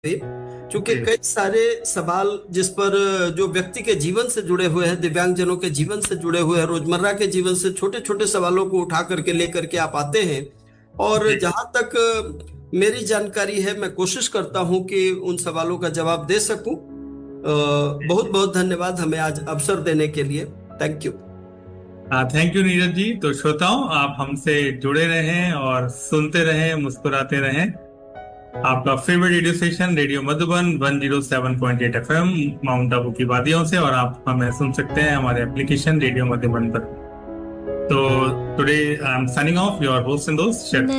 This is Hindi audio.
क्योंकि जी। कई सारे सवाल जिस पर जो व्यक्ति के जीवन से जुड़े हुए हैं, दिव्यांगजनों के जीवन से जुड़े हुए हैं, रोजमर्रा के जीवन से छोटे छोटे सवालों को उठा करके लेकर के आप आते हैं। और जी। जहां तक मेरी जानकारी है, मैं कोशिश करता हूं कि उन सवालों का जवाब दे सकूं। बहुत बहुत धन्यवाद हमें आज अवसर देने के लिए। Thank you. हाँ, थैंक यू नीरज जी। तो श्रोताओं, आप हमसे जुड़े रहें और सुनते रहें, मुस्कुराते रहें। आपका favourite radio station radio Madhuban 107.8 FM mount Abu की वादियों से, और आप हमें सुन सकते हैं हमारे एप्लीकेशन रेडियो मधुबन पर। तो today I am signing off, your host and दोस्त शेफ